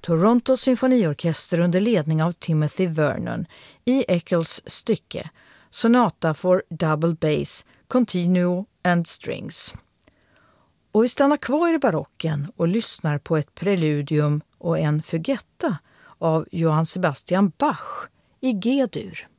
Toronto symfoniorkester under ledning av Timothy Vernon i Eccles stycke Sonata for Double Bass, Continuo and Strings. Och vi stannar kvar i barocken och lyssnar på ett preludium och en fugetta av Johann Sebastian Bach i G-dur.